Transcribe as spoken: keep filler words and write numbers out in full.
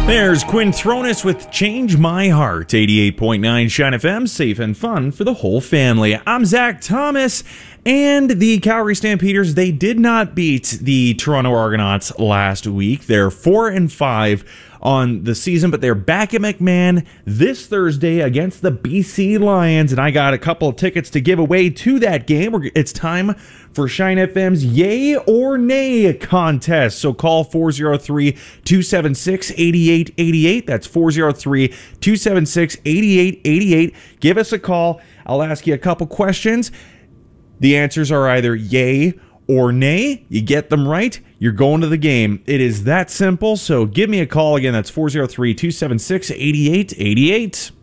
There's Quinn Thronis with Change My Heart, eighty-eight point nine Shine F M, safe and fun for the whole family. I'm Zach Thomas, and the Calgary Stampeders, they did not beat the Toronto Argonauts last week. They're four and five on the season, but they're back at McMahon this Thursday against the B C Lions, and I got a couple of tickets to give away to that game. It's time for Shine F M's Yay or Nay contest. So call four oh three, two seven six, eight eight eight eight. That's four oh three, two seven six, eight eight eight eight. Give us a call. I'll ask you a couple questions. The answers are either yay or nay. You get them right, you're going to the game. It is that simple. So give me a call. Again, that's four oh three, two seven six, eight eight eight eight.